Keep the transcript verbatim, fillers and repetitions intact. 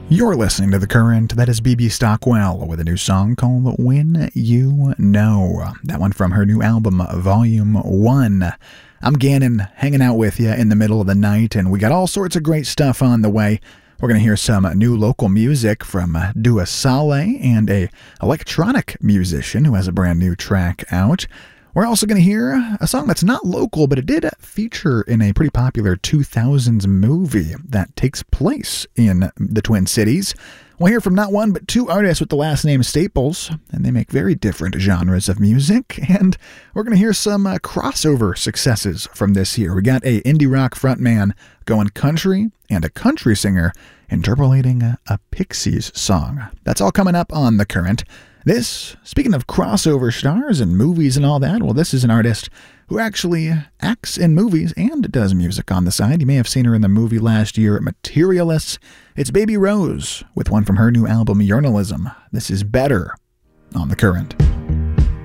You're listening to The Current. That is B B Stockwell with a new song called When You Know. That one from her new album, Volume one. I'm Gannon, hanging out with you in the middle of the night, and we got all sorts of great stuff on the way. We're going to hear some new local music from Dua Saleh and a electronic musician who has a brand new track out. We're also going to hear a song that's not local, but it did feature in a pretty popular two thousands movie that takes place in the Twin Cities. We'll hear from not one, but two artists with the last name Staples, and they make very different genres of music. And we're going to hear some uh, crossover successes from this year. We got a indie rock frontman going country and a country singer interpolating a, a Pixies song. That's all coming up on The Current. This, speaking of crossover stars and movies and all that, well, this is an artist who actually acts in movies and does music on the side. You may have seen her in the movie last year, Materialists. It's Baby Rose with one from her new album, Journalism. This is Better on The Current.